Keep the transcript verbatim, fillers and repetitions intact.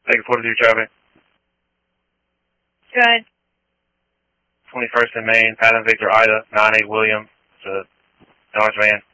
Take a forty-two traffic. Good. twenty-first in Maine, Adam Victor Ida, nine eight William, to Orange Van.